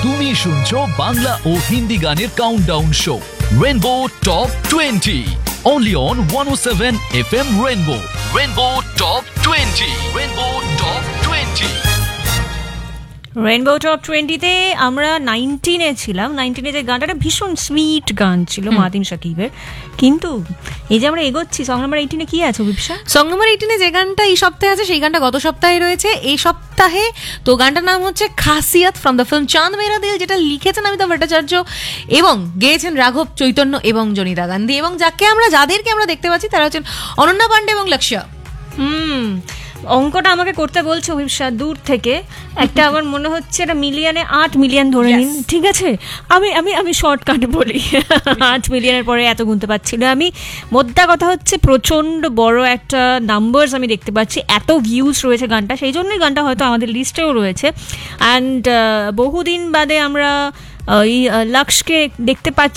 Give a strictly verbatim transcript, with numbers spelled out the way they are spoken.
তুমি শুনছো বাংলা ও হিন্দি গানের countdown show rainbow top twenty only on one oh seven F M Rainbow. Rainbow Top twenty. Rainbow Top twenty. Rainbow top টোয়েন্টিতে আমরা নাইনটিনে ছিলাম। নাইনটিনে যে গানটা ভীষণ সুইট গান ছিল মাদিম শাকিবের, কিন্তু এই যে আমরা এগোচ্ছি সং নাম্বার এইটিনে কি আছে অভিপ্সা? সং নাম্বার এইটিনে যে গানটা এই সপ্তাহে আছে সেই গানটা গত সপ্তাহে রয়েছে এই সপ্তাহে। তো গানটার নাম হচ্ছে খাসিয়াত ফ্রম দ্য ফিল্ম চাঁদ মেরা দিল, যেটা লিখেছেন অমিতাভ ভট্টাচার্য এবং গেয়েছেন রাঘব চৈতন্য এবং জনিতা গান্ধী, এবং যাকে আমরা যাদেরকে আমরা দেখতে পাচ্ছি তারা হচ্ছেন অনন্যা পান্ডে এবং লক্ষ্য। হুম অঙ্কটা আমাকে করতে বলছে অভিপ্সা দূর থেকে, একটা আমার মনে হচ্ছে এটা মিলিয়নে আট মিলিয়ন ধরে নিন, ঠিক আছে? আমি আমি আমি শর্টকাট বলি, আট মিলিয়নের পরে এত গুনতে পারছি না আমি। মোদ্দা কথা হচ্ছে প্রচণ্ড বড় একটা নাম্বারস আমি দেখতে পাচ্ছি, এত ভিউজ রয়েছে গানটা, সেই জন্যই গানটা হয়তো আমাদের লিস্টেও রয়েছে। অ্যান্ড বহুদিন বাদে আমরা এই লক্ষ্যকে দেখতে পাচ্ছি